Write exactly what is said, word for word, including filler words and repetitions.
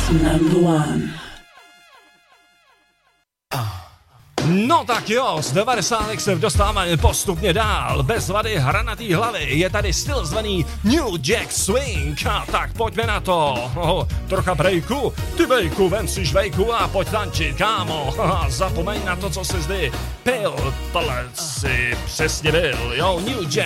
number one. No tak jo, z devadesátek se dostáváme postupně dál. Bez vady hranatý hlavy je tady styl zvaný New Jack Swing. A tak pojďme na to. Oh, trocha breaku, ty bejku, ven si žvejku a pojď tančit, kámo. Zapomeň na to, co jsi zdy pil, tohle si přesně byl. Jo, New Jack